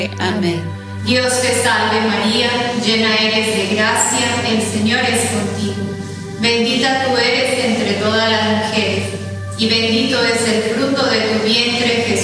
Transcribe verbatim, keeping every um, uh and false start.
Amén. Dios te salve María, llena eres de gracia, el Señor es contigo. Bendita tú eres entre todas las mujeres, y bendito es el fruto de tu vientre, Jesús.